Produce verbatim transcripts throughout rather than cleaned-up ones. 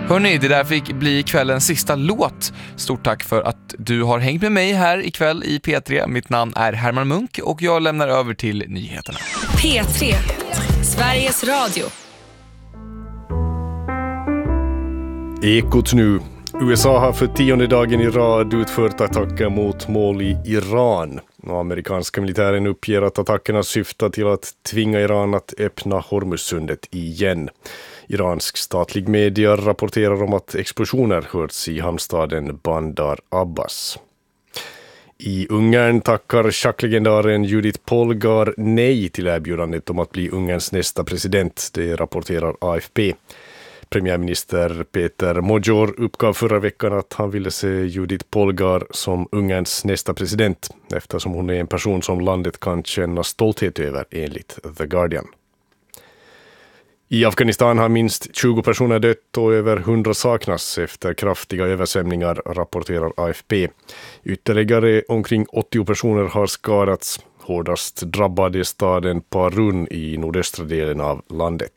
Hörrni, det där fick bli kvällens sista låt. Stort tack för att du har hängt med mig här ikväll i P tre. Mitt namn är Herman Munk och jag lämnar över till nyheterna. P tre, Sveriges Radio. Ekot nu. U S A har för tionde dagen i rad utfört attacker mot mål i Iran. Amerikanska militären uppger att attackerna syftar till att tvinga Iran att öppna Hormuzsundet igen. Iransk statlig media rapporterar om att explosioner hörts i hamnstaden Bandar Abbas. I Ungern tackar schacklegendaren Judith Polgar nej till erbjudandet om att bli Ungerns nästa president, det rapporterar A F P. Premiärminister Peter Major uppgav förra veckan att han ville se Judith Polgar som Ungerns nästa president, eftersom hon är en person som landet kan känna stolthet över, enligt The Guardian. I Afghanistan har minst tjugo personer dött och över hundra saknas efter kraftiga översvämningar, rapporterar A F P. Ytterligare omkring åttio personer har skadats. Hårdast drabbade staden Parun i nordöstra delen av landet.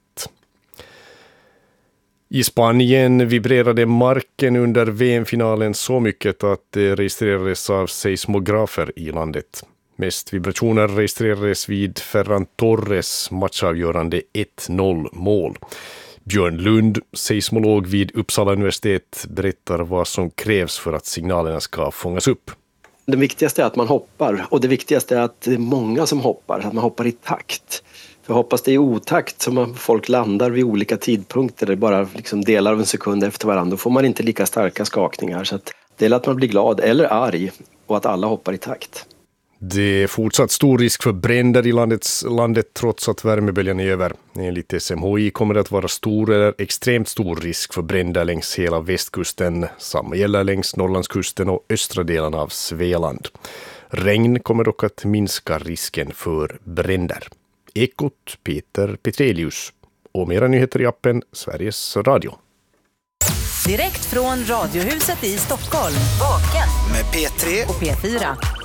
I Spanien vibrerade marken under V M-finalen så mycket att det registrerades av seismografer i landet. Mest vibrationer registrerades vid Ferran Torres matchavgörande ett noll mål. Björn Lund, seismolog vid Uppsala universitet, berättar vad som krävs för att signalerna ska fångas upp. Det viktigaste är att man hoppar, och det viktigaste är att det är många som hoppar, att man hoppar i takt. För hoppas det är i otakt som folk landar vid olika tidpunkter, det är bara liksom delar av en sekund efter varandra, då får man inte lika starka skakningar. Så att det är att man blir glad eller arg och att alla hoppar i takt. Det är fortsatt stor risk för bränder i landets, landet trots att värmeböljan är över. Enligt S M H I kommer det att vara stor eller extremt stor risk för bränder längs hela västkusten. Samma gäller längs Norrlandskusten och östra delen av Svealand. Regn kommer dock att minska risken för bränder. Ekot, Peter Petrelius. Och mera nyheter i appen Sveriges Radio. Direkt från Radiohuset i Stockholm. Vaken med P tre och P fyra.